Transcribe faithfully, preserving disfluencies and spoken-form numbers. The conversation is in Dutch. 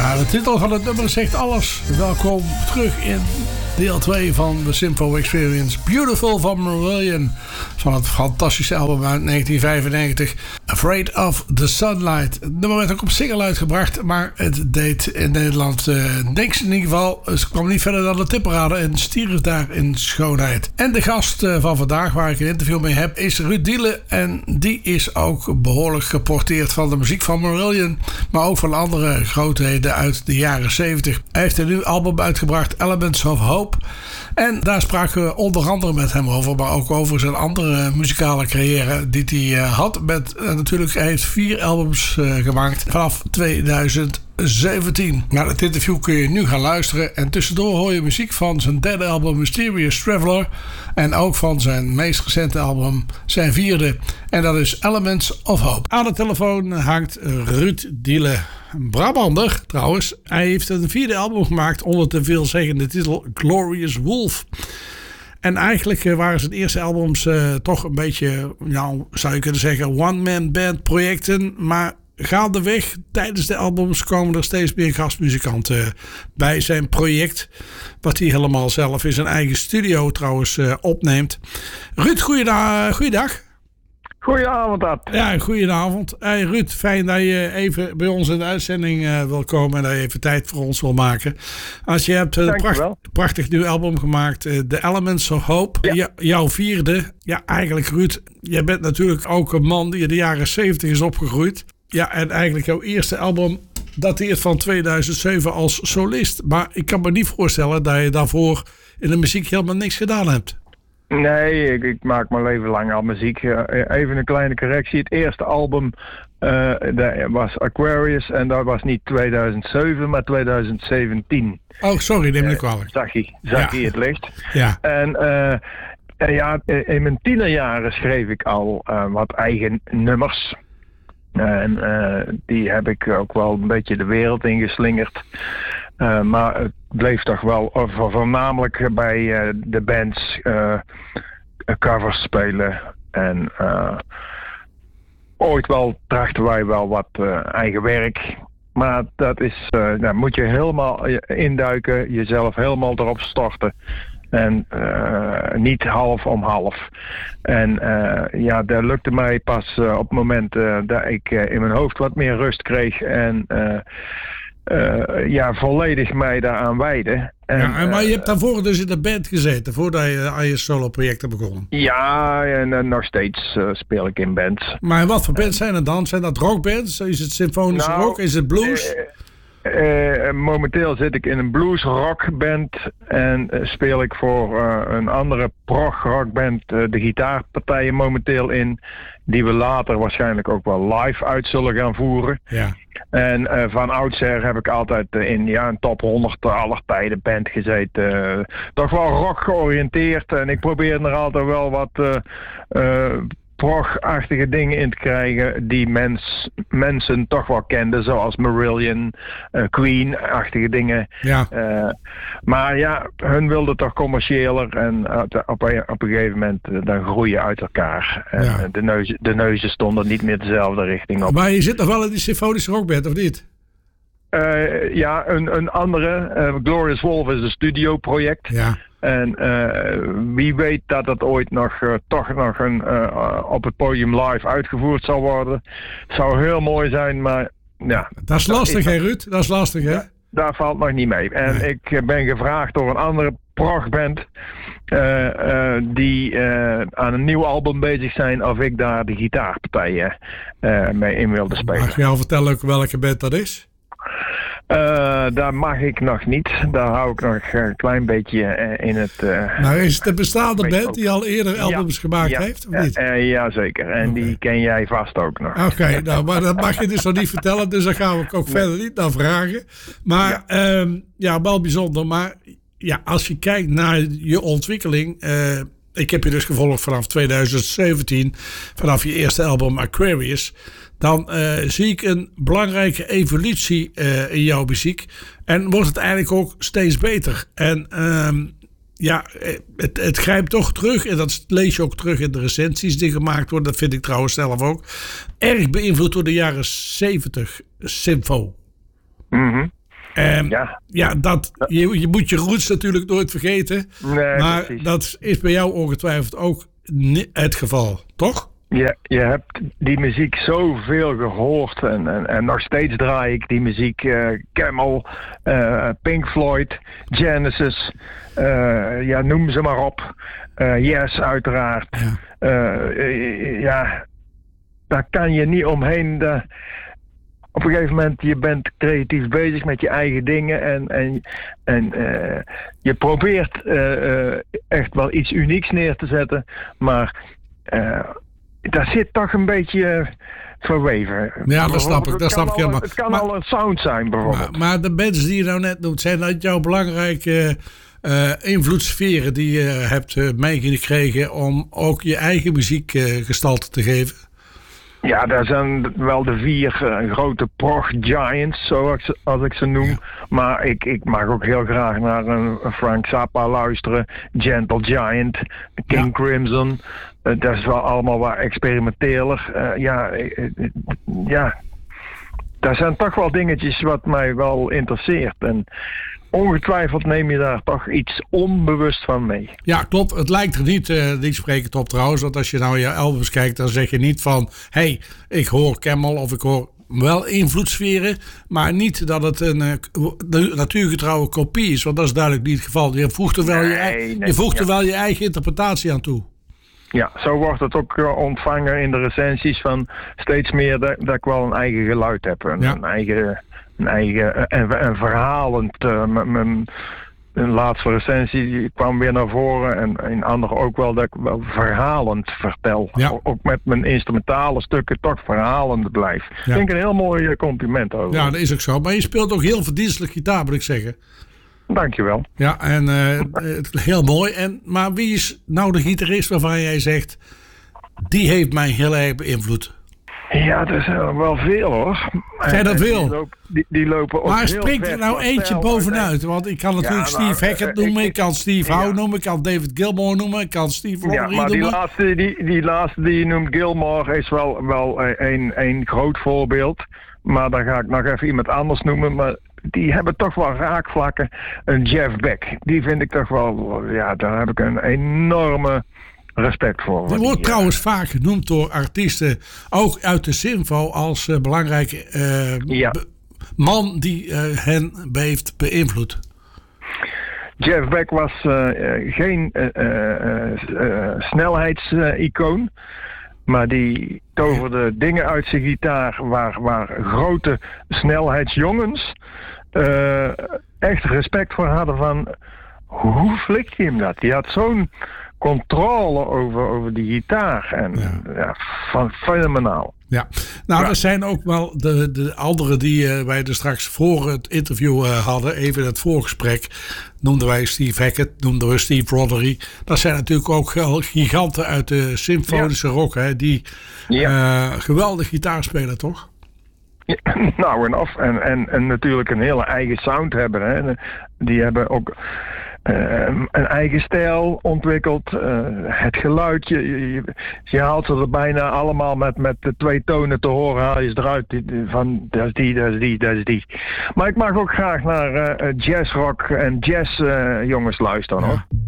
Ja, de titel van het nummer zegt alles. Welkom terug in deel twee van de Simfo Experience. Beautiful van Marillion. Van het fantastische album uit negentien vijfennegentig. Afraid of the Sunlight. Het nummer werd ook op single uitgebracht. Maar het deed in Nederland uh, niks in ieder geval. Het kwam niet verder dan de tipparade. En stierf daar in schoonheid. En de gast uh, van vandaag waar ik een interview mee heb is Ruud Diele. En die is ook behoorlijk geporteerd van de muziek van Marillion. Maar ook van andere grootheden uit de jaren zeventig. Hij heeft een nieuw album uitgebracht. Elements of Hope. En daar spraken we onder andere met hem over, maar ook over zijn andere muzikale carrière die hij uh, had. Met, uh, natuurlijk, hij heeft vier albums uh, gemaakt vanaf tweeduizend zeventien. Naar het interview kun je nu gaan luisteren. En tussendoor hoor je muziek van zijn derde album Mysterious Traveler. En ook van zijn meest recente album, zijn vierde. En dat is Elements of Hope. Aan de telefoon hangt Ruud Diele. Brabander trouwens. Hij heeft een vierde album gemaakt onder de veelzeggende titel Glorious Wolf. En eigenlijk waren zijn eerste albums uh, toch een beetje, nou, zou je kunnen zeggen, one-man band projecten. Maar gaandeweg tijdens de albums komen er steeds meer gastmuzikanten bij zijn project. Wat hij helemaal zelf in zijn eigen studio trouwens uh, opneemt. Ruud, goeiedag. goeiedag. Goedenavond, Ad. Ja, goedenavond. Hey Ruud, fijn dat je even bij ons in de uitzending uh, wil komen en dat je even tijd voor ons wil maken. Als je hebt een pracht, prachtig nieuw album gemaakt, uh, The Elements of Hope, ja. J- jouw vierde. Ja, eigenlijk Ruud, jij bent natuurlijk ook een man die in de jaren zeventig is opgegroeid. Ja, en eigenlijk jouw eerste album dateert van tweeduizend zeven als solist. Maar ik kan me niet voorstellen dat je daarvoor in de muziek helemaal niks gedaan hebt. Nee, ik, ik maak mijn leven lang al muziek. Uh, even een kleine correctie. Het eerste album uh, dat was Aquarius en dat was niet tweeduizend zeven, maar tweeduizend zeventien. Oh, sorry, neem me uh, kwalijk. Zag je, zag je ja. het licht. Ja. En uh, uh, ja, in mijn tienerjaren schreef ik al uh, wat eigen nummers. En uh, die heb ik ook wel een beetje de wereld ingeslingerd. Uh, maar het bleef toch wel uh, voornamelijk bij uh, de bands uh, covers spelen. En uh, ooit wel trachten wij wel wat uh, eigen werk. Maar dat is, uh, daar moet je helemaal induiken, jezelf helemaal erop storten. En uh, niet half om half. En uh, ja, dat lukte mij pas uh, op het moment uh, dat ik uh, in mijn hoofd wat meer rust kreeg. En uh, uh, ja, volledig mij daaraan wijden. En, ja, maar je hebt daarvoor dus in de band gezeten, voordat je aan je solo-projecten begon. Ja, en uh, nog steeds uh, speel ik in bands. Maar wat voor bands zijn er dan? Zijn dat rockbands? Is het symfonische nou, rock? Is het blues? Uh, Uh, momenteel zit ik in een blues rockband en uh, speel ik voor uh, een andere prog rockband uh, de gitaarpartijen momenteel in, die we later waarschijnlijk ook wel live uit zullen gaan voeren. Ja. En uh, van oudsher heb ik altijd uh, in ja, een top honderd aller tijden band gezeten. Uh, toch wel rock georiënteerd en ik probeer er altijd wel wat Uh, uh, prog-achtige dingen in te krijgen die mens, mensen toch wel kenden, zoals Marillion, uh, Queen-achtige dingen. Ja. Uh, maar ja, hun wilden toch commerciëler en uh, op, een, op een gegeven moment uh, dan groeien uit elkaar. En ja. de, neuzen, de neuzen stonden niet meer dezelfde richting op. Maar je zit nog wel in die symfonische rockband, of niet? Uh, ja, een, een andere. Uh, Glorious Wolf is een studioproject. Ja. En uh, wie weet dat het ooit nog uh, toch nog een, uh, op het podium live uitgevoerd zal worden. Het zou heel mooi zijn, maar ja. Dat is lastig, hè Ruud? Dat is lastig, hè? Ja, daar valt nog niet mee. En nee. ik ben gevraagd door een andere progband uh, uh, die uh, aan een nieuw album bezig zijn of ik daar de gitaarpartijen uh, mee in wilde spelen. Mag je al vertellen welke band dat is? Uh, daar mag ik nog niet. Daar hou ik nog een klein beetje uh, in het... Uh, nou, is het een bestaande band die al eerder albums ja, gemaakt ja, heeft, of niet? Uh, uh, Jazeker, en okay. Die ken jij vast ook nog. Oké, okay, nou, maar dat mag je dus nog niet vertellen, dus daar gaan we ook nee. verder niet naar vragen. Maar ja. Um, ja, wel bijzonder. Maar ja, als je kijkt naar je ontwikkeling... Uh, ik heb je dus gevolgd vanaf tweeduizend zeventien, vanaf je eerste album Aquarius... dan uh, zie ik een belangrijke evolutie uh, in jouw muziek. En wordt het eigenlijk ook steeds beter. En um, ja, het, het grijpt toch terug. En dat lees je ook terug in de recensies die gemaakt worden. Dat vind ik trouwens zelf ook. Erg beïnvloed door de jaren zeventig Simfo. Mm-hmm. Um, ja, ja dat, je, je moet je roots natuurlijk nooit vergeten. Nee, maar precies. Dat is bij jou ongetwijfeld ook het geval, toch? Ja, je hebt die muziek zoveel gehoord en, en, en nog steeds draai ik die muziek. Uh, Camel, uh, Pink Floyd, Genesis, uh, ja, noem ze maar op. Uh, yes, uiteraard. Ja. Uh, uh, ja, daar kan je niet omheen. De, op een gegeven moment, je bent creatief bezig met je eigen dingen en, en, en uh, je probeert uh, uh, echt wel iets unieks neer te zetten, maar uh, daar zit toch een beetje verweven. Ja, dat snap ik. Dat snap ik helemaal. Het kan maar, al een sound zijn bijvoorbeeld. Maar, maar de bands die je nou net noemt, zijn dat jouw belangrijke uh, invloedssferen die je hebt uh, meegekregen om ook je eigen muziek uh, gestalte te geven? Ja, daar zijn wel de vier uh, grote prog giants, zoals als ik ze noem. Ja. Maar ik, ik mag ook heel graag naar een Frank Zappa luisteren. Gentle Giant, King ja. Crimson. Uh, dat is wel allemaal wat experimenteler. Uh, ja, uh, uh, ja, daar zijn toch wel dingetjes wat mij wel interesseert. En ongetwijfeld neem je daar toch iets onbewust van mee. Ja, klopt. Het lijkt er niet, uh, niet sprekend op trouwens. Want als je nou je albums kijkt, dan zeg je niet van... hé, hey, ik hoor Camel of ik hoor wel invloedssferen. Maar niet dat het een uh, natuurgetrouwe kopie is. Want dat is duidelijk niet het geval. Je voegt er wel, nee, je, nee, je, voegt er ja. wel je eigen interpretatie aan toe. Ja, zo wordt het ook uh, ontvangen in de recensies van steeds meer dat, dat ik wel een eigen geluid heb. Een, ja. een eigen... Een eigen en, en verhalend. Uh, mijn, mijn laatste recensie die kwam weer naar voren. En in andere ook wel dat ik wel verhalend vertel. Ja. Ook met mijn instrumentale stukken toch verhalend blijf. Ja. Ik denk een heel mooi compliment over. Ja, dat is ook zo. Maar je speelt ook heel verdienstelijk gitaar, moet ik zeggen. Dankjewel. Ja, en uh, heel mooi. En, maar wie is nou de gitarist waarvan jij zegt... die heeft mij heel erg beïnvloed? Ja, er zijn wel veel hoor. Zijn dat veel? Die, lopen, die, die lopen ook maar springt er nou eentje bovenuit? Want ik kan natuurlijk ja, Steve Hackett noemen, ik, ik kan Steve ja. Howe noemen, ik kan David Gilmour noemen, ik kan Steve Roderick ja, maar noemen. Die laatste die, die laatste die je noemt, Gilmour, is wel, wel een, een groot voorbeeld. Maar dan ga ik nog even iemand anders noemen. Maar die hebben toch wel raakvlakken. Een Jeff Beck, die vind ik toch wel, ja, daar heb ik een enorme... respect voor. Die wordt die, trouwens uh, vaak genoemd door artiesten, ook uit de Sinfo, als uh, belangrijke uh, ja. be- man die uh, hen heeft beïnvloed. Jeff Beck was uh, geen uh, uh, uh, snelheidsicoon, maar die toverde dingen uit zijn gitaar waar, waar grote snelheidsjongens uh, echt respect voor hadden van hoe flikt hij hem dat? Die had zo'n controle over, over die gitaar. En ja, ja van, fenomenaal. Ja, nou ja. Er zijn ook wel de, de anderen die uh, wij er straks voor het interview uh, hadden, even het voorgesprek, noemden wij Steve Hackett, noemden we Steve Roderick. Dat zijn natuurlijk ook giganten uit de symfonische ja. rock, hè, die ja. uh, geweldig gitaar spelen, toch? Ja, nou en af. En, en, en natuurlijk een hele eigen sound hebben. Hè. Die hebben ook Uh, een eigen stijl ontwikkeld. Uh, het geluid, je, je, je haalt ze er bijna allemaal met, met de twee tonen te horen, haal je ze eruit van dat is die, dat is die, dat is die. Maar ik mag ook graag naar uh, jazzrock en jazz uh, jongens luisteren, hoor. Ja.